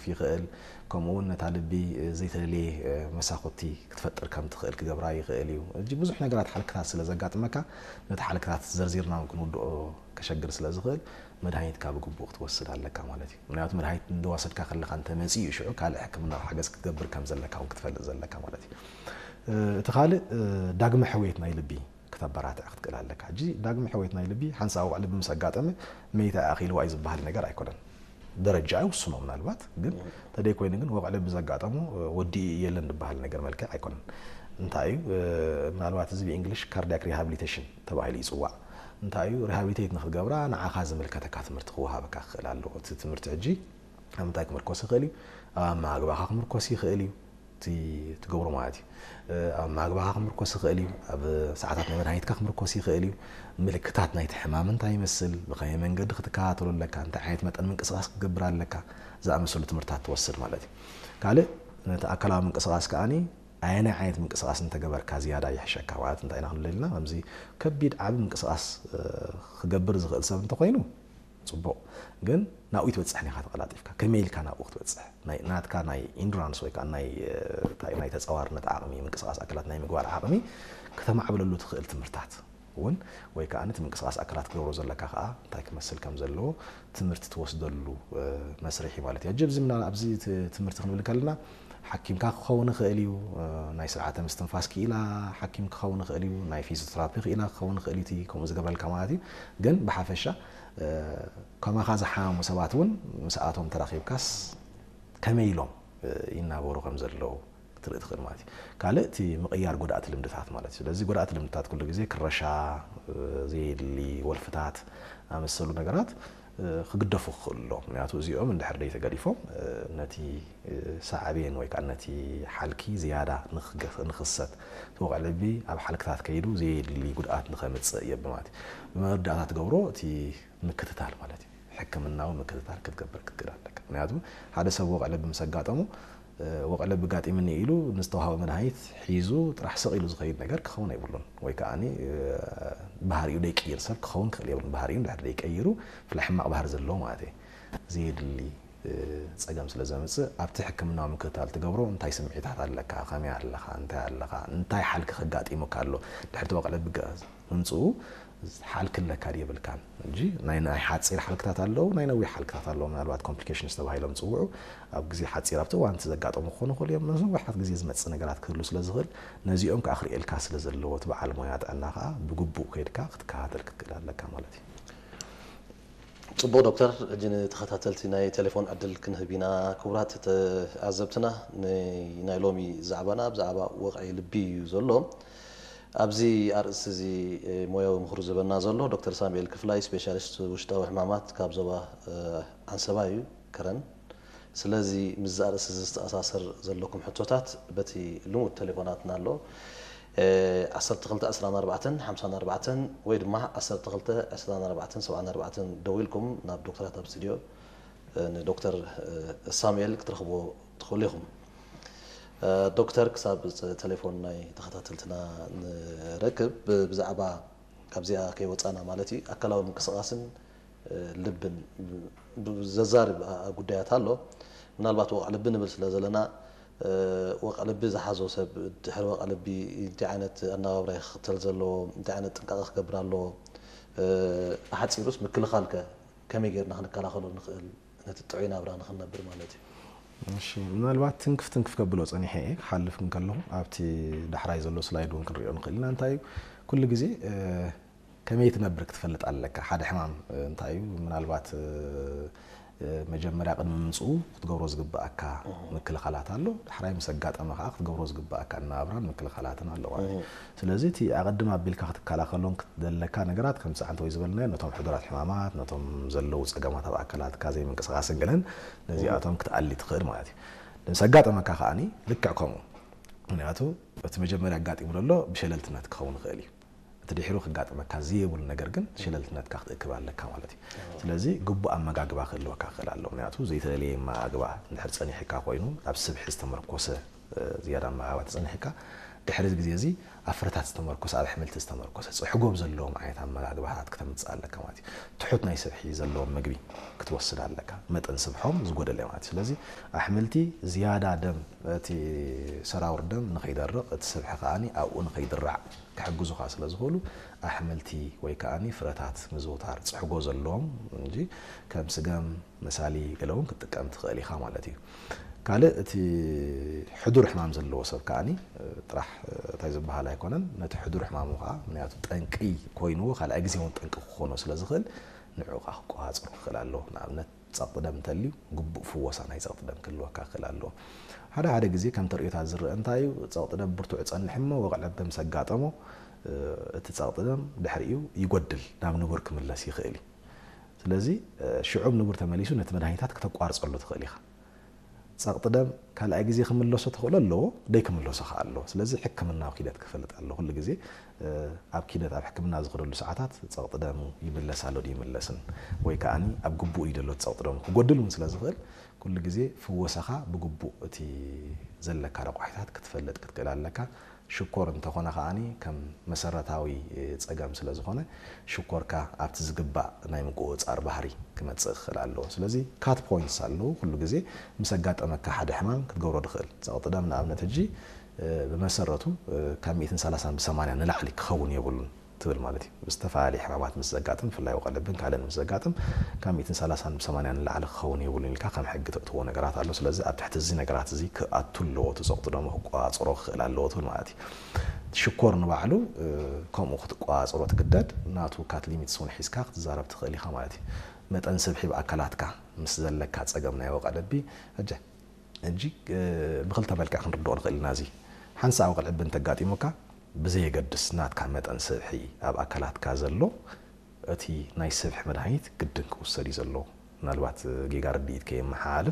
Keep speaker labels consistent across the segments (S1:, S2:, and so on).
S1: كخف يخيل كمون نتعلبي زي تلي مساقطي كتفتر كم تخيل كجبرا يخيليو جيب بزح نجارات حلقات سلازقات مكا نتحلقات زرزيرنا ونكون ودو كشجر سلازخيل مدهيت كابو بوقت توصل على كمالتي منيات مدهيت ندواسد كخلق أنت مسيء شو كالع حكمنا حاجز كتجبر كم زلك أو كتفلت زلك كمالتي تخيل داقم حويت نايلبي كتبرات عقد كلا لك حجي داقم حويت نايلبي حنساو على بمسقات أمي ميتا أخي الوايز بحال نجار أيكون درجة أو سمو من الوقت جن تدي كوين جن هو على بمسقات أمو ودي يلن بحال نجار ملك أيكون انتايو من الوقت زي بإنجليش كاردياك ريهابيليتيشن تبعي لي سواء انتايو ريهابيليتيت نخد جبرا نع خاز ملكتك كاتمرت خوها بكاخ لالو تمرت عجي هم تايك مركوس خالي ما عجبها خاخ مركوسي خالي تجبروا معادي ما عجبها خاخ مركوس خالي أب ساعات نمر هايت كاخ مركوسي خالي ملكتات نايت حمام انت يمثل بخيم من قد خدكات ولا لك انت عيت متأن من قصاص جبرا لك زي مسؤول تمرتات توصل مالتي قال نتأكل من قصاص كأني أنا عيت من قصاص انت جبر كزيادة يحشك وعاد انت أنا خلينا همزي كبير عب من قصاص خجبر زغل سب انت قينو صبوا جن ناوي توتصحني خاطر قلاطيفك كميل كان وقت توتصح ناي نات كان ناي اندرانس وي كان ناي تصوار نتعقمي من قصاص أكلات ناي مقوار عقمي كتما عبل له تخيل تمرتات ون وي كانت من قصاص أكلات كبروا زلك خا تاي كمسل كم زلو تمرت توصدلو مسرحي مالتي جيب زمنا ابزي تمرت خنبل كلنا حكيم كا خون خاليو ناي ساعات مستنفاس كيلا حكيم خون خاليو ناي فيزيوثيرابي كيلا خون خاليتي كم زغبل كماتي جن بحفشه كما خاز حام وسباتون مساعتهم تراخيب كاس كميلهم ينابورو خمزلو تريد خدماتي قالتي مقيار قدات المدتات مالتي لذي قدات المدتات كل جزء كرشا زي اللي والفتات امسلو نغرات خقدفو خلو معناتو زيوم اند حردي تقريفهم نتي ساعبين وي كان نتي حلكي زياده نخصت توقع لبي اب حلكታት كيدو زي اللي قدات نخمص يبماتي بمردات تغبرو تي مكتتال مالتي حكمناو مكتتال كتقبر كتقدالك معناتو هذا سبب وقع لب مسقاطمو وقع لب قاطي مني يلو نستوهاو منهايت حيزو طرح سقيلو زخيد نجر كخون يبلون وي كاني بحريو ديقير سب كخون خليو بحريو دحر ديقيرو فلحماق بحر زلو معناتي زيد اللي صقام سلازمص ابتي حكمنا مكتال تغبرو انتاي سمعيتات علىك خامي علىك انتاي حالك خغاطيمو كالو دحر توقع لب غاز منصو حال كله كاري بالكان نجي ناي حاصير حلقታት አለው ናይ ነው حلقታት አለው ምናልባት ኮምፕሊኬሽንስ ተባሂሎም ጽውዑ ኣብ ግዜ ሓጺር ኣብቲ ዋን ተዘጋጠሙ ኾነ ኾል እዮም ነው ዋሓት ግዜ ዝመጽ ነገራት ክህሉ ስለ ዝኽእል ነዚኦም ከአኽሪ ኤልካ ስለ ዘለዎ ተበዓል ሞያ ጣናኻ ብግቡእ ከይድካ ክትከታተል ክትክላለካ ማለት እዩ
S2: ጽቦ ዶክተር እጅን ተኸታተልቲ ናይ ቴሌፎን ዕድል ክንህቢና ክቡራት ተዓዘብትና ናይ ሎሚ ዛዕባና ብዛዕባ ወቕዒ ልቢ ዘሎ أبزي أرسزي مويا ومخرج زبنا زلوا دكتور سامي الكفلاي سبيشاليست وشتاو حمامات كابزوا عن سبايو كرن سلازي مزار أرسز أساسر زلكم حطوتات بتي لون تليفوناتنا له عصرت تغلط أسرنا 4 54 ويد مع عصرت تغلط أسرنا 4 47 دويلكم ناب دكتورات بستوديو دكتور سامي كترخبوا تخليهم دكتور كسب تليفون ناي تخاتلتنا نركب بزعبا كابزيا كي وصانا مالتي اكلاو منقسقاسن لبن ززار غدايات አሎ ምናልባት ወቅ ልብ ንብል ስለዘለና ወቅ ልብ ዝሓዞ ሰብ ድሕሪ ወቅ ልቢ እንታይ ዓይነት ኣናባብራ ይኽተል ዘሎ እንታይ ዓይነት ጥንቃቐ ክገብራሎ ሓፂሩስ ምክልኻልከ ከመይ ጌርና ክንከላኸሎ ንኽእል ነቲ ጥዑይ ናብራ ንኽነብር ማለት እዩ
S1: እሺ ምናልባት ትንክፍ ከብሎ ጸኒሐ ሓልፍ እንከለሁ ኣብቲ ዳሕራይ ዘሎ ስላይድ ወን ክንሪኦ ንኽእልና እንታይ ኩሉ ግዜ ከመይ ትነብር ክትፈልጥ ኣለካ ሓደ ሕማም እንታይ ምናልባት መጀመሪያ ቅድሚ ምንጽኡ ክትገብሮ ዝግባእካ ምክልኻላት ኣሎ ዳሕራይ መሰጋጠመኻ ክትገብሮ ዝግባእካ እናብራን ምክልኻላትን ኣለዋ ስለዚ እቲ ኣቀድም ኣቢልካ ክትከላኸሎን ክትደለካ ነገራት ከም ጻንተ ወይ ዝበልና ነቶም ሕዱራት ሕማማት ነቶም ዘለው ጸገማት ኣብ ኣካላትካ ዘይ ምንቅስቓስን ገለን ነዚኣቶም ክትኣሊ ትኽእል ማለት እዩ መሰጋጠመካ ኸኣኒ ልክዕ ከምኡ ምክንያቱ እቲ መጀመሪያ ኣጋጢሙ ዘሎ ብሸለልትነት ክኸውን ይኽእል እዩ تدحيرو خغاطمك زيبل ነገር ግን ሽለልትነት ካኽትክብ ኣለካ ማለት እዩ ስለዚ ግቡእ ኣመጋግባ ክህልወካ ክእላለሁ ምክንያቱ ዘይተለየ ማግባ እንድሕር ጸኒሕካ ኮይኑ ኣብ ስብሒ ዝተመርኮሰ ዝያዳ ማግባ ጸኒሕካ ድሕሪ ግዜ እዚ ኣፍረታት ዝተመርኮሰ ኣብ ኣሕምልቲ ዝተመርኮሰ ፅሕጎም ዘለዎም ዓይነት ኣመጋግባታት ከተምፅእ ኣለካ ማለት እዩ ትሑት ናይ ስብሒ ዘለዎም ምግቢ ክትወስድ ኣለካ መጠን ስብሖም ዝጎደለ ማለት እዩ ስለዚ ኣሕምልቲ ዝያዳ ደም እቲ ሰራውር ደም ንኸይደርቕ እቲ ስብሒ ከዓኒ ኣብኡ ንኸይድራዕ ክሕግዙኻ ስለ ዝኽእሉ ኣሕምልቲ ወይ ከዓኒ ፍረታት ምዝውታር ፅሕጎ ዘለዎም እንጂ ከም ስገም መሳሊ ገለ እውን ክትጥቀም ትኽእል ኢኻ ማለት እዩ ካልእ እቲ ሕዱር ሕማም ዘለዎ ሰብ ከዓኒ ጥራሕ እንታይ ዝበሃል ኣይኮነን ነቲ ሕዱር ሕማሙ ከዓ ምክንያቱ ጠንቂ ኮይኑዎ ካልኣይ ግዜ እውን ጠንቂ ክኾኖ ስለ ዝኽእል ንዕኡ ከዓ ክቆሃፅሮ ክኽእል ኣለዎ ንኣብነት ፀቕጢ ደም እንተልዩ ግቡእ ፍወሳ ናይ ፀቕጢ ደም ክህልወካ ክኽእል ኣለዎ ሓደ ግዜ ከም ተርእዮታት ዝርአ እንታይ እዩ ፀቕጢ ደም ብርቱዕ ፀኒሕ እሞ ወቕዒ ዕበ ምስ ኣጋጠሞ እቲ ፀቕጢ ደም ድሕሪኡ ይጎድል ናብ ንቡር ክምለስ ይኽእል እዩ ስለዚ ሽዑብ ንቡር ተመሊሱ ነቲ መድሃኒታት ክተቋርፀሉ ትኽእል ኢኻ ፀቕጢ ደም ካልኣይ ግዜ ክምለሶ ትኽእሎ ኣለዎ ደይ ክምለሶ ከዓ ኣለዎ ስለዚ ሕክምናዊ ኪደት ክፈልጥ ኣሎ ኩሉ ግዜ ኣብ ኪደት ኣብ ሕክምና ዝኸደሉ ሰዓታት ፀቕጢ ደሙ ይምለስ ኣሎ ይምለስን ወይ ከዓኒ ኣብ ግቡእ እዩ ደሎ ፀቕጢ ደሙ ክጎድል እውን ስለ ዝኽእል ኩሉ ግዜ ፍወሳኻ ብግቡእ እቲ ዘለካ ረቑሒታት ክትፈልጥ ክትክእል ኣለካ ሽኮር እንተኾነ ከዓኒ ከም መሰረታዊ ፀገም ስለ ዝኾነ ሽኮርካ ኣብቲ ዝግባእ ናይ ምቁፅፃር ባህሪ ክመፅእ ክኽእል ኣለዎ ስለዚ ካት ፖይንትስ ኣለዉ ኩሉ ግዜ ምስ ኣጋጠመካ ሓደ ሕማም ክትገብሮ ድኽእል ፀቕጢ ደም ንኣብነት ሕጂ ብመሰረቱ ካብ 130 ብ80 ንላዕሊ ክኸውን የብሉን ትብል ማለት እዩ ዝተፈላለዩ ሕማማት ምስ ዘጋጥም ብፍላይ ወቕዒ ልብን ካልእን ምስ ዘጋጥም ካብ 130 ብ80 ንላዕሊ ክኸውን የብሉን ኢልካ ከም ሕጊ ተእትዎ ነገራት ኣሎ ስለዚ ኣብ ትሕቲ እዚ ነገራት እዚ ክኣቱ ኣለዎ እቲ ፀቕጢ ደሙ ክቋፅሮ ክኽእል ኣለዎ ትብል ማለት እዩ ሽኮር ንባዕሉ ከምኡ ክትቋፅሮ ትግደድ ናቱ ካት ሊሚት እውን ሒዝካ ክትዛረብ ትኽእል ኢኻ ማለት እዩ መጠን ስብሒ ብኣካላትካ ምስ ዘለካ ፀገም ናይ ወቕዒ ልቢ ሕጂ ብክልተ መልክዕ ክንርድኦ ንኽእል ኢና እዚ ሓንሳ ወቕዒ ልቢ እንተጋጢሙካ ብዘየገድስ ናትካ መጠን ስብሒ ኣብ ኣካላትካ ዘሎ እቲ ናይ ስብሒ መድሃኒት ግድን ክውሰድ እዩ ዘሎ ምናልባት ጌጋ ርድኢት ከየመሓላልፍ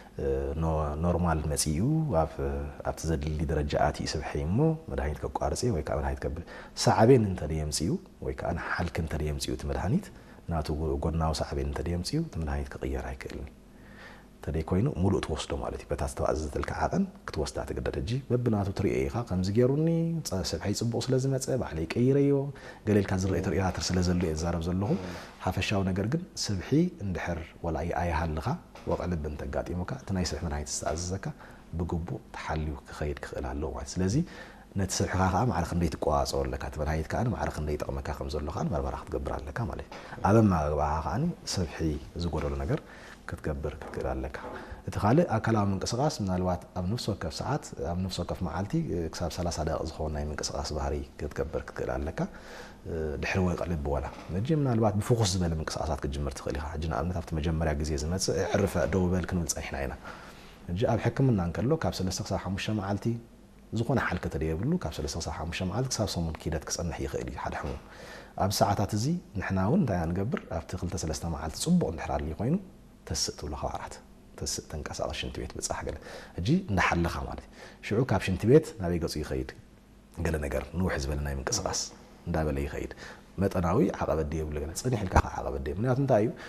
S1: ኖርማል መፂኡ ኣብቲ ዘድሊ ደረጃ ኣትዩ ስብሒ እሞ መድሃኒት ከቋርፂ ወይ ከዓ መድሃኒት ከብል ሳዕቤን እንተደየምፅኡ ወይ ከዓ ሓልክ እንተደየምፅኡ እቲ መድሃኒት ናቱ ጎናዊ ሳዕቤን እንተደየምፅኡ እቲ መድሃኒት ክቕየር ኣይክእልን ተደይ ኮይኑ ሙሉእ ትወስዶ ማለት እዩ በታ ዝተኣዘዘልካ ዓቐን ክትወስዳ ትግደድ ሕጂ በብናቱ ትሪኦ ኢኻ ከምዚ ገይሩኒ ስብሐይ ፅቡቕ ስለ ዝመፀ ባዕለይ ቀይረዮ ገሌልካ ዝርአ ትሪኦታት ስለ ዘሎ እየ ዝዛረብ ዘለኹ ሓፈሻዊ ነገር ግን ስብሒ እንድሕር ወላ ኣይሃልኻ ወቕዒ ልቢ እንተጋጢሙካ እቲ ናይ ስብሒ መድሃኒት ዝተኣዘዘካ ብግቡእ ተሓልዩ ክኸይድ ክኽእል ኣለዎ ማለት ስለዚ ነቲ ስብሒኻ ከዓ ማዕረ ክንደይ ትቆዋፅሮ ኣለካ እቲ መድሃኒት ከዓ ማዕረ ክንደይ ይጠቕመካ ከም ዘሎ ከዓ መርመራ ክትገብር ኣለካ ማለት እዩ ኣብ ኣመጋግባኻ ከዓኒ ስብሒ ዝጎደሎ ነገር ክትገብር ክትክእል ኣለካ እቲ ካልእ ኣካላዊ ምንቅስቓስ ምናልባት ኣብ ነፍሲ ወከፍ ሰዓት ኣብ ነፍሲ ወከፍ መዓልቲ ክሳብ 30 ደቂቕ ዝኸውን ናይ ምንቅስቓስ ባህሪ ክትገብር ክትክእል ኣለካ ድሕሪ ወቕዒ ልቢ ወላ ሕጂ ምናልባት ብፎኩስ ዝበለ ምንቅስቓሳት ክትጅምር ትኽእል ኢኻ ሕጂ ንኣብነት ኣብቲ መጀመርያ ግዜ ዝመፅእ ዕርፈ ደው በል ክንብል ፀኒሕና ኢና ሕጂ ኣብ ሕክምና እንከሎ ካብ 3 ክሳብ 5 መዓልቲ ዝኾነ ሓልከ ተደየብሉ ካብ 3 ክሳብ 5 መዓልቲ ክሳብ ሰሙን ኪደት ክፀንሕ ይኽእል እዩ ሓደ ሕሙም ኣብ ሰዓታት እዚ ንሕና እውን እንታይ ንገብር ኣብቲ 2-3 መዓልቲ ፅቡቕ እንድሕር ኣልዩ ኮይኑ ተስእ ትብለኻ ዋዕራት ተስእ ተንቀሳቐስ ሽንቲ ቤት ብፃሕ ገለ ሕጂ እንዳሓለኻ ማለት እዩ ሽዑ ካብ ሽንቲ ቤት ናበይ ገፁ ይኸይድ ገለ ነገር ንውሕ ዝበለ ናይ ምንቅስቓስ እንዳበለ ይኸይድ መጠናዊ ዓቐበት የብሉ ገለ ፀኒሕ ኢልካ ዓቐበት ደየ ምክንያቱ እንታይ እዩ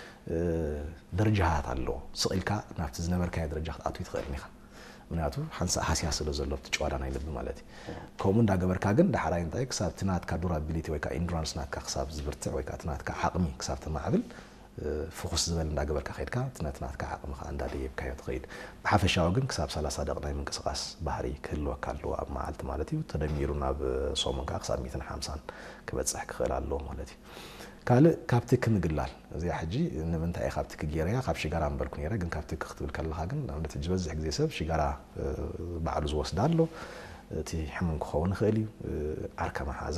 S1: ደረጃታት ኣለዎ ስቕ ኢልካ ናብቲ ዝነበርካዮ ደረጃ ክትኣቱ ትኽእልን ኢኻ ምክንያቱ ሓንሳ ሃስያ ስለ ዘሎ እቲ ጨዋዳ ናይ ልቢ ማለት እዩ ከምኡ እንዳገበርካ ግን ዳሕራይ እንታይ ክሳብ እቲ ናትካ ዱራቢሊቲ ወይ ከዓ ኢንዱራንስ ናትካ ክሳብ ዝብርትዕ ወይ ከዓ እቲ ናትካ ዓቕሚ ክሳብ ተማዕብል ፍኹስ ዝበል እንዳገበርካ ኸይድካ ትናትካ ዓቕምኻ እንዳደየብካዮ ትኸይድ ብሓፈሻዊ ግን ክሳብ 30 ደቂቕ ናይ ምንቅስቓስ ባህሪ ክህልወካ ኣለዎ ኣብ መዓልቲ ማለት እዩ ተደሚሩ ናብ ሶሙንካ ክሳብ 150 ክበፅሕ ክኽእል ኣለዎ ማለት እዩ ካልእ ካብቲ ክምግላል እዚኣ ሕጂ ንምንታይ ካብቲ ክጌርያ ካብ ሽጋራ እንበልኩ ነይረ ግን ካብቲ ክትብል ከለኻ ግን ንኣብነት ሕጂ በዝሕ ግዜ ሰብ ሽጋራ ባዕሉ ዝወስዳ ኣሎ እቲ ሕሙም ክኸውን ይኽእል እዩ ዓርከ መሓዛ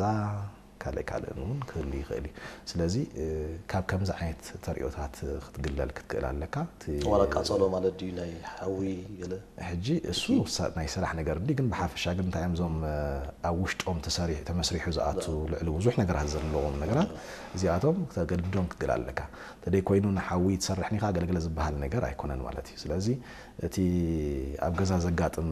S1: ካልእ እውን ክህሉ ይኽእል እዩ ስለዚ ካብ ከምዚ ዓይነት ተሪኦታት ክትግለል ክትክእል ኣለካ
S2: ዋላ ቃፀሎ ማለት ድዩ ናይ ሓዊ ገለ
S1: ሕጂ እሱ ናይ ስራሕ ነገር እንዲ ግን ብሓፈሻ ግን እንታይ እዮም እዞም ኣብ ውሽጦም ተመስሪሑ ዝኣቱ ልዕሊ ብዙሕ ነገራት ዘለዎም ነገራት እዚኣቶም ተገድዶም ክትግል ኣለካ ተደይ ኮይኑ ንሓዊ ትሰርሕኒኻ ገለገለ ዝበሃል ነገር ኣይኮነን ማለት እዩ ስለዚ እቲ ኣብ ገዛ ዘጋጥም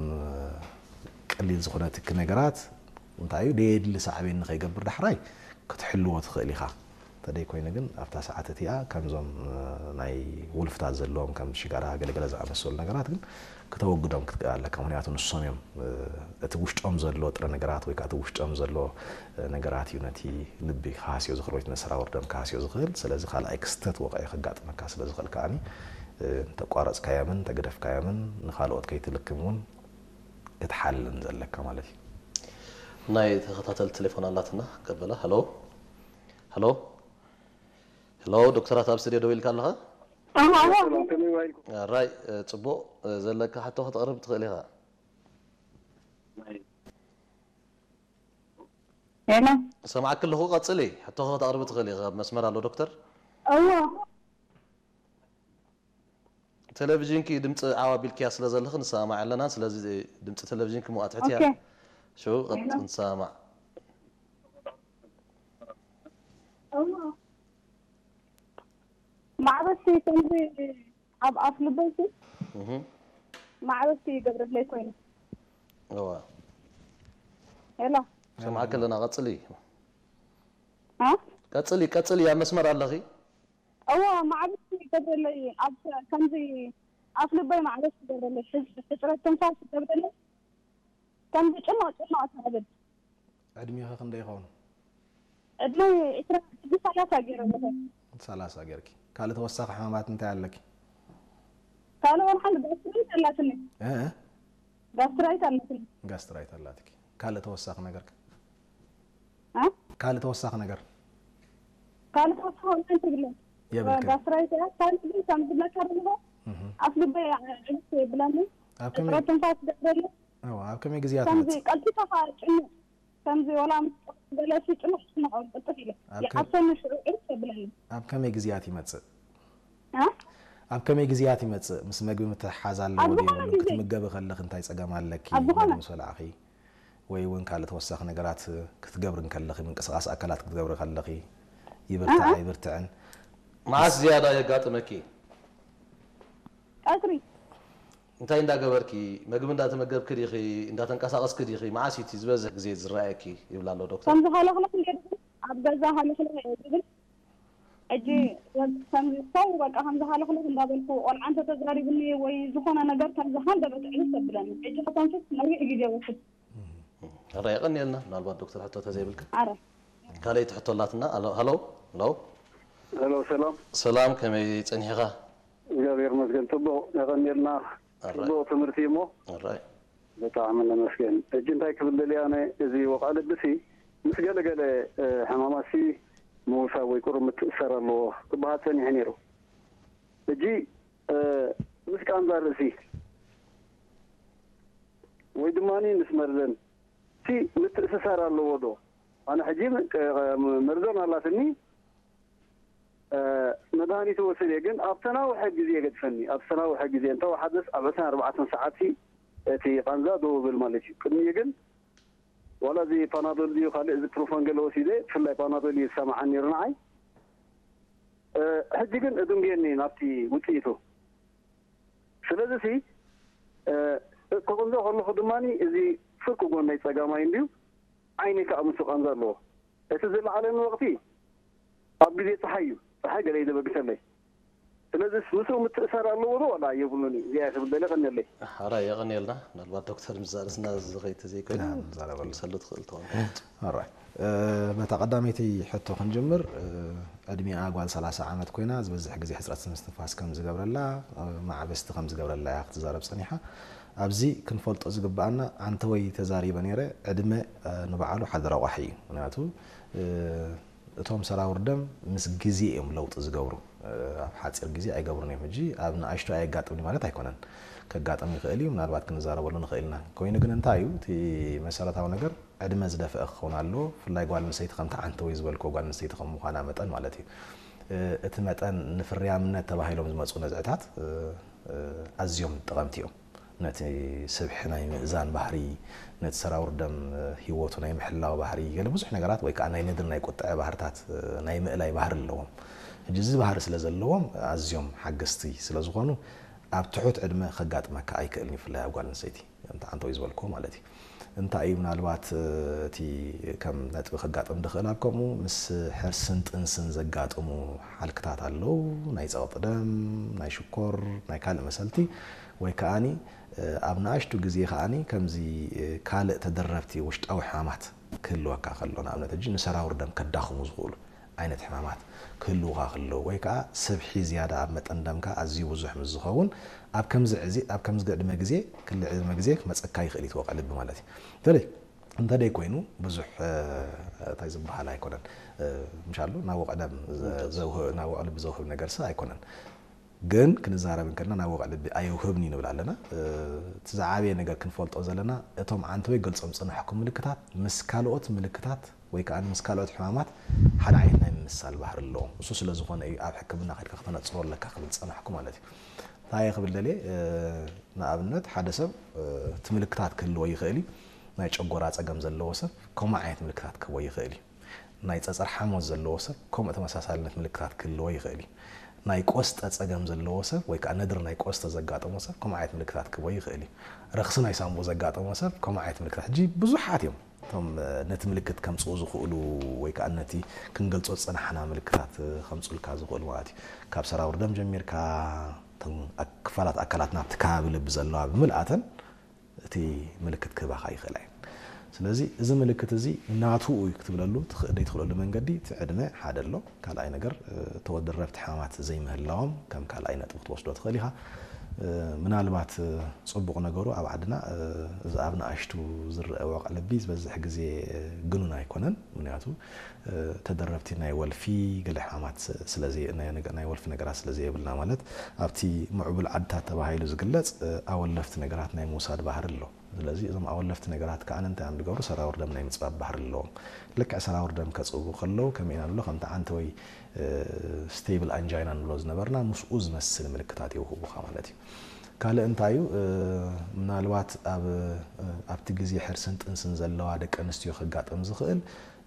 S1: ቀሊል ዝኾነ ትክ ነገራት እንታይ እዩ ደየድሊ ሳዕቤን ንኸይገብር ዳሕራይ ክትሕልዎ ትኽእል ኢኻ تدي كوين جن أفتح ساعات تيا كم زم ناي ولف تعزلهم كم شجرة قلقلة زعم السول نجارات جن كتوق قدام على كمانيات النصاميم تبوشت أمزلوا ترى نجارات ويك تبوشت أمزلوا نجارات يونتي لبي خاص يزخر ويت نسرا وردم خاص يزخر سلازخ على إكستت وقع خجات مكاس لازخر كاني تقارص كيامن تقدف كيامن نخالوت كي تلكمون يتحل نزلك كمالتي
S2: ناي تخطات التليفون اللاتنا قبله هلو هلو هلو دكتورات أبصري دويل كلها راي صبو زلك حتى تقرب تخليها
S3: هنا
S2: سمعك كله قصلي حتى تقرب تخليها مسمر له دكتور تلفزيون كي دمت عوابيل كياس لازلخ نسمع لنا لازم دمت تلفزيون كي مقاطعتها شو قط نسمع
S3: ما عرفتي تنزي أب لبيتي ما عرفتي قبل لي كوين يلا
S2: سمعك لنا قصلي
S3: ها
S2: قصلي يا مسمر الله
S3: ما عرفتي قبل لي أب تنزي لبي ما عرفتي قبل لي فكرة تنفاس قبل لي تنزي كنا تعبد
S1: أدمي خم دايخون
S3: أدمي إترا بثلاثة غير مثلا
S1: ثلاثة غيرك قال توسخ حمامات انت عليك
S3: قالوا الحمد بس ثلاثة
S1: غاسترايت اللاتك قال توسخ نغرك
S3: ها
S1: قال توسخ نغر
S3: قال توسخ انت بالله
S1: يا بالك
S3: غاسترايت قال لي كم بلا كرنه أفلبي عرفت بلاني
S1: أبكم
S3: تنفاس دبل
S1: أبكم جزيات
S3: تنزي قلت تفاعل تنزي ولا بلا شيء نحن الطفيلة يعطينا شعور بلاني
S1: أبكم جزيات يمتص
S3: ها
S1: أبكم جزيات يمتص مس مجبي متحازل ودي كتمجب خلك أنت يسقم عليك مسؤول أخي وين قال توسخ نجارات كتجبرن كلخ من قصاص أكلات كتجبر خلخي يبرتعن
S2: مع زيادة يقاط مكي
S3: أدري
S2: انت عند جبركي مجبن دات مجب كريخي انت تنقصاص كريخي مع سيتي زبزك زيت زرايكي يبلا له دكتور
S3: كم زهالة خلق عبد زهالة خلق أجي كم صو بقى هم زهالة خلق ندابل فو ولا أنت تجاري بني ويزخون نجار كم زهال ده بتعيش بلاني أجي حتى نشوف نري يجي وقت
S2: الرأي غني لنا نالبا دكتور حتى تزيبلك
S3: عارف
S2: قال يتحط لاتنا هلو سلام كم يتنهيها
S4: جابير مسجن تبو نغني لنا تبو تمرتيمو
S2: الرأي
S4: بتعمل مسجن الجنتاي قبل لي انا زي وقع لبسي مسجل قال حماماسي موسى ويكور متسر له بهاتني هنيرو تجي مسكان زارسي ويدماني نسمرزن تي متسر له ودو انا حجي مرزون الله سني مداني توصل يجن أبتنا وحق زي قد فني أبتنا وحق زي أنت وحدث أبتنا 4 ساعات في قنزة دو بالمالك كن يجن ولا زي بنادول دي خالي إذا تروفان قالوا سيدة فلا بنادول يسمع عني رناعي حجيجن أدم جيني نبتي وتيتو سلذا سي كقول له خلوا خدماني إذا فكوا قلنا يتجمع عنديو عينك أمسك قنزة له إتزل على وقتي أبدي تحيو حاجة لي ده بقسمه لازم نسوي متأثر على الوضوء ولا يبونني يا أخي بدي أغني لي
S2: هراي أغني لنا نالبا دكتور مزارسنا زغيت زي كده
S1: نعم زارب الله
S2: سلط خلطان
S1: alright بتقدميتي حتى خنجمر أدمي أقوال 3 عامات كوينا زبزح جزي حسرات سنستفاس كم زجبر الله مع بست خمس زجبر الله يأخذ زارب صنيحة أبزي كنفلت أزجبعنا عن توي تزاري بنيرة أدمي نبعله حذر وحي وناتو توم سرا وردم مس جزيهم لو تزجورو حاصر جزي أي جبرني مجي أبنا أشتو أي قات وني مالت هيكونن كقات خيالي ومن الوقت كنزارة ولا نخيلنا كوين جن انتايو تي مسألة تاو نجر عدم زدف أخون على في الله يقال نسيت خم تعن تويز بالكو قال نسيت خم مخانا متن مالتي اتمتن نفريا من تباهيلهم زمصون زعتات أزيوم تقامتيهم نتي سبحنا ميزان بحري نت سرا وردم هيوتنا يمحلاو بحري قال بزح نغرات ወይ ካና ይነድርና ይቆጣ ባህርታት ናይ ምእላይ ባህር ኣለዎም እጅዚ ባህር ስለዘለዎም ኣዝዮም ሓገስቲ ስለዝኾኑ ኣብ ትሑት ዕድመ ከጋጥመካ ኣይክእልኒ ፍላይ ኣብ ጓል ኣንስተይቲ አንተ ይዝበልኮ ማለት እዩ እንታይ እዩ ምናልባት እቲ ከም ነጥቢ ከጋጥም ድኽእል ኣብከሙ ምስ ሕርስን ጥንስን ዘጋጥሙ ሓልክታት ኣለው ናይ ፀቕጢ ደም ናይ ሽኮር ናይ ካልእ መሰልቲ ወይ ከዓኒ ኣብ ንኣሽቱ ግዜ ከዓኒ ከምዚ ካልእ ተደረብቲ ውሽጣዊ ሕማማት ክህልወካ ከሎ ንኣብነት ሕጂ ንሰራውር ደም ከዳኽሙ ዝኽእሉ ዓይነት ሕማማት ክህልውካ ከለው ወይ ከዓ ሰብሒ ዝያዳ ኣብ መጠን ደምካ ኣዝዩ ብዙሕ ምስ ዝኸውን ኣብ ከምዚ ዕድመ ግዜ ክልል ዕድመ ግዜ መፀካ ይኽእል ይትወቀ ልቢ ማለት እዩ ስለዚ እንተደይ ኮይኑ ብዙሕ እንታይ ዝበሃል ኣይኮነን ምሻሉ ናብ ወቕደም ናብ ወቕ ልቢ ዘውህብ ነገር ሰ ኣይኮነን ግን ክንዛረብ ከለና ናብ ወቕ ልቢ ኣይውህብኒ ንብል ኣለና እቲ ዝዓበየ ነገር ክንፈልጦ ዘለና እቶም ዓንተወይ ገልፆም ፅንሐኩም ምልክታት ምስ ካልኦት ምልክታት ወይ ከዓ ምስ ካልኦት ሕማማት ሓደ ዓይነት ናይ ምምሳል ባህሪ ኣለዎም እሱ ስለ ዝኾነ እዩ ኣብ ሕክምና ከድካ ከተነፅሮ ኣለካ ክብል ፀናሕኩ ማለት እዩ እንታይ ክብል ደልየ ንኣብነት ሓደ ሰብ እቲ ምልክታት ክህልዎ ይኽእል እዩ ናይ ጨጎራ ፀገም ዘለዎ ሰብ ከምኡ ዓይነት ምልክታት ክህልዎ ይኽእል እዩ ናይ ፀፀር ሓሞት ዘለዎ ሰብ ከምኡ ተመሳሳልነት ምልክታት ክህልዎ ይኽእል እዩ ናይ ቆስጠ ፀገም ዘለዎ ሰብ ወይ ከዓ ነድሪ ናይ ቆስጠ ዘጋጠሞ ሰብ ከምኡ ዓይነት ምልክታት ክህልዎ ይኽእል እዩ ረኽሲ ናይ ሳምቦ ዘጋጠሞ ሰብ ከምኡ ዓይነት ምልክታት ሕጂ ብዙሓት እዮም እቶም ነቲ ምልክት ከምፅኡ ዝኽእሉ ወይ ከዓ ነቲ ክንገልፆ ዝፀናሕና ምልክታት ከምፅኡልካ ዝኽእሉ ማለት እዩ ካብ ሰራውር ደም ጀሚርካ ክፋላት ኣካላት ናብቲ ከባቢ ልቢ ዘለዋ ብምልኣተን እቲ ምልክት ክህባኻ ይኽእል እዩ ስለዚ እዚ ምልክት እዚ ናቱ ክትብለሉ ትኽእደይ ትኽእለሉ መንገዲ እቲ ዕድመ ሓደ ኣሎ ካልኣይ ነገር ተወደረብቲ ሕማማት ዘይምህላዎም ከም ካልኣይ ነጥቢ ክትወስዶ ትኽእል ኢኻ ምናልባት ፅቡቕ ነገሩ ኣብ ዓድና እዚ ኣብ ንኣሽቱ ዝርአ ወቕዕ ልቢ ዝበዝሕ ግዜ ግኑን ኣይኮነን ምክንያቱ ተደረብቲ ናይ ወልፊ ገለ ሕማማት ናይ ወልፊ ነገራት ስለዘየብልና ማለት ኣብቲ ምዕቡል ዓድታት ተባሂሉ ዝግለፅ ኣወለፍቲ ነገራት ናይ ምውሳድ ባህሪ ኣሎ ስለዚ እዞም ኣወለፍቲ ነገራት ከዓ እንታይ እዮም ዝገብሩ ሰራውር ደም ናይ ምፅባብ ባህሪ ኣለዎም ልክዕ ሰራውር ደም ከፅቡ ከለው ከመይ ኢና ንብሎ ከምቲ ዓንተ ወይ ስቴብል አንጃይና ንብሎ ዝነበርና ምስኡ ዝመስል ምልክታት ይውህቡኻ ማለት እዩ ካልእ እንታይ እዩ ምናልባት ኣብቲ ግዜ ሕርስን ጥንስን ዘለዋ ደቂ ኣንስትዮ ከጋጥም ዝኽእል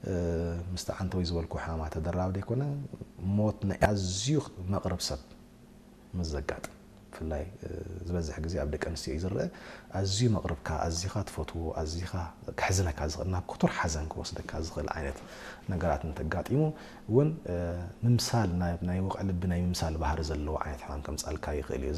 S1: ምስቲ ዓንተ ወይ ዝበልኩ ሕማማት ተደራቢ ደይኮነ ሞት ናይ ኣዝዩ መቕረብ ሰብ ምስ ዘጋጥም ብፍላይ ዝበዝሕ ግዜ ኣብ ደቂ ኣንስትዮ እዩ ዝርአ ኣዝዩ መቕረብካ ኣዝኻ ትፈትዎ ኣዝኻ ክሕዝነካ ዝኽእል ናብ ክቱር ሓዘን ክወስደካ ዝኽእል ዓይነት ነገራት እንተጋጢሙ እውን ምምሳል ናይ ወቕዕ ልቢ ናይ ምምሳል ባህሪ ዘለዎ ዓይነት ሕማም ከምፃልካ ይኽእል እዩ እዚ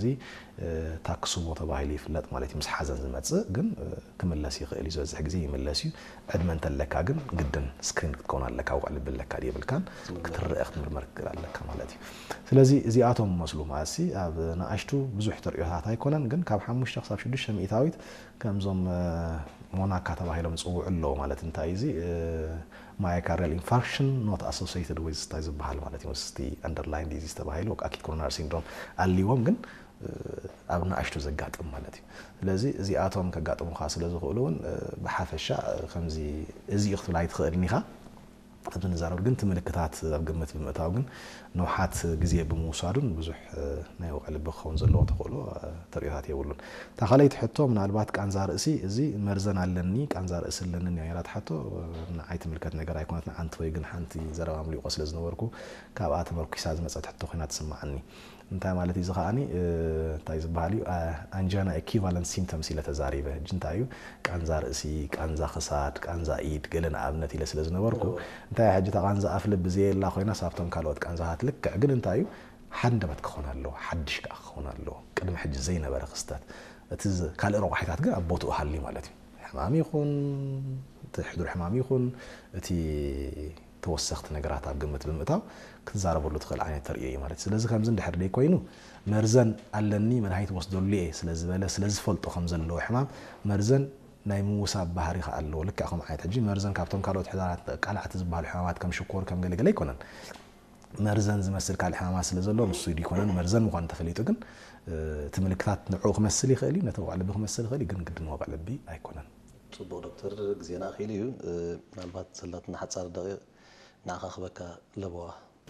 S1: ታክስቦ ተባሂሉ ይፍለጥ ማለት እዩ ምስ ሓዘን ዝመፅእ ግን ክምለስ ይኽእል እዩ ዝበዝሕ ግዜ ይምለስ እዩ ዕድመ እንተለካ ግን ግድን ስክሪን ክትከውን ኣለካ ወቕዕ ልቢ ኣለካ ድየብልካን ክትርአ ክትምርመር ክግል ኣለካ ማለት እዩ ስለዚ እዚኣቶም መስሉ ማለት ኣብ ንኣሽቱ ብዙሕ ተሪኦታት ኣይኮነን ግን ካብ 5 ክሳብ 6 ሚእታዊት ከምዞም ሞናካ ተባሂሎም ዝፅውዑ ኣለዎ ማለት እንታይ እዚ myocardial infarction not associated with እንታይ ዝበሃል ማለት እዩ ምስቲ underlying disease ተባሂሉ acute coronary syndrome ኣልይዎም ግን ኣብ ንኣሽቱ ዘጋጥም ማለት እዩ ስለዚ እዚኣቶም ከጋጥሙካ ስለ ዝኽእሉ እውን ብሓፈሻ ከምዚ እዚ ክትብል ኣይትኽእልኒ ኢኻ ኣብዚ ንዛረብ ግን ምልክታት ኣብ ግምት ብምእታው ግን ነውሓት ግዜ ብምውሳዱን ብዙሕ ናይ ወቕዕ ልቢ ክኸውን ዘለዎ ተኽእሎ ተሪኦታት የብሉን እታ ካልኣይቲ ሕቶ ምናልባት ቃንዛ ርእሲ እዚ መርዘን ኣለኒ ቃንዛ ርእሲ ኣለኒ ነይራ ትሓቶ ንዓይ ትምልከት ነገር ኣይኮነት ንዓንቲ ወይ ግን ሓንቲ ዘረባ ምልቆ ስለ ዝነበርኩ ካብኣ ተመርኩሳ ዝመፀት ሕቶ ኮይና ትስማዓኒ እንታይ ማለት እዩ ከዓኒ እንታይ ዝበሃል እዩ አንጃና ኤኪቫለንት ሲምፕተምስ ኢለ ተዛሪበ ሕጂ እንታይ እዩ ቃንዛ ርእሲ ቃንዛ ክሳድ ቃንዛ ኢድ ገለ ንኣብነት ኢለ ስለ ዝነበርኩ እንታይ ሕጂ እታ ቃንዛ ኣፍ ልቢ ዘየላ ኮይና ሳብቶም ካልኦት ቃንዛታት ልክዕ ግን እንታይ እዩ ሓንደበት ክኾን ኣለዎ ሓድሽ ከዓ ክኾን ኣለዎ ቅድሚ ሕጂ ዘይነበረ ክስተት እቲ ካልእ ረቑሒታት ግን ኣብ ቦትኡ ሃልዩ ማለት እዩ ሕማም ይኹን እቲ ሕዱር ሕማም ይኹን እቲ ተወሰኽቲ ነገራት ኣብ ግምት ብምእታው ክትዛረበሉ ትኽእል ዓይነት ተርእዮ እዩ ማለት ስለዚ ከምዚ እንድሕር ደይ ኮይኑ መርዘን ኣለኒ መድሃኒት ወስደሉ እየ ስለዝበለ ስለዝፈልጦ ከም ዘለዎ ሕማም መርዘን ናይ ምውሳብ ባህሪ ከዓ ኣለዎ ልክዕ ከም ዓይነት ሕጂ መርዘን ካብቶም ካልኦት ሕዛራት ቃልዓቲ ዝበሃሉ ሕማማት ከም ሽኮር ከም ገለገለ ኣይኮነን መርዘን ዝመስል ካልእ ሕማማት ስለ ዘሎ ንሱ ይኮነን መርዘን ምዃኑ ተፈሊጡ ግን እቲ ምልክታት ንዕኡ ክመስል ይኽእል እዩ ነቲ ወቕዕ ልቢ ክመስል ይኽእል እዩ ግን ግድን ወቕዕ ልቢ ኣይኮነን
S2: ፅቡቅ ዶክተር ግዜና ኣኺሉ እዩ ምናልባት ሰላትና ሓፃር ደቂቕ ንዓኻ ክበካ ለበዋ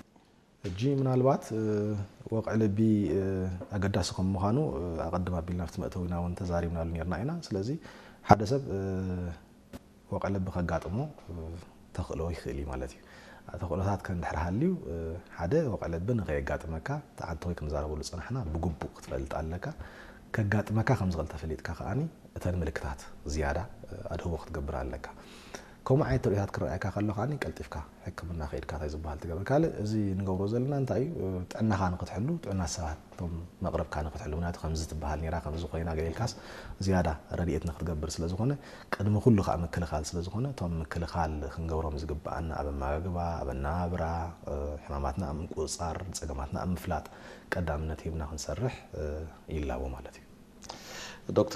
S1: ሕጂ ምናልባት ወቕዕ ልቢ ኣገዳሲ ከም ምዃኑ ኣቐድም ኣቢልና ኣብቲ መእተዊና እውን ተዛሪብናሉ ነርና ኢና ስለዚ ሓደ ሰብ ወቕዕ ልቢ ከጋጥሞ ተኽእሎ ይኽእል እዩ ማለት እዩ ተቆለታት ከንድሕር ሃልዩ ሓደ ወቀለት ብን ከየጋጥመካ ተዓንተይ ክንዛረበሉ ጽናሕና ብግቡእ ክትፈልጥ ኣለካ ከጋጥመካ ከም ዝቕል ተፈሊጥካ ከኣኒ እተን ምልክታት ዝያዳ ኣድህቦ ክትገብር ኣለካ ከምኡ ዓይነት ተሪታት ክረአየካ ከሎ ከኣኒ ቀልጢፍካ ሕክምና ከይድካ ታይ ዝበሃል ትገብር ካልእ እዚ ንገብሮ ዘለና እንታይ እዩ ጥዕናኻ ንክትሕሉ ጥዕና ሰባት ቶም መቅረብካ ንክትሕሉ ምክንያቱ ከምዚ ትበሃል ነራ ከምዚ ኮይና ገሊልካስ ዝያዳ ረድኤት ንክትገብር ስለ ዝኾነ ቅድሚ ኩሉ ከዓ ምክልኻል ስለ ዝኾነ ቶም ምክልኻል ክንገብሮም ዝግባአና ኣብ ኣመጋግባ ኣብ ኣነባብራ ሕማማትና ኣብ ምቁፅፃር ፀገማትና ኣብ ምፍላጥ ቀዳምነት ሂብና ክንሰርሕ ይላቦ ማለት እዩ ዶክተር